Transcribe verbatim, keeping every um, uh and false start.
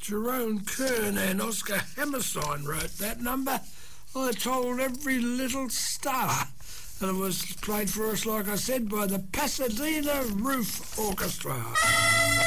Jerome Kern and Oscar Hammerstein wrote that number. I Told Every Little Star. And it was played for us, like I said, by the Pasadena Roof Orchestra.